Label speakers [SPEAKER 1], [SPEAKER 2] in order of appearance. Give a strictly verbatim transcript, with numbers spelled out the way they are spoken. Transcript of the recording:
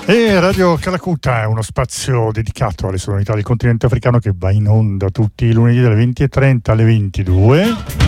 [SPEAKER 1] E Radio Calacuta è uno spazio dedicato alle sonorità del continente africano che va in onda tutti i lunedì dalle venti e trenta alle ventidue.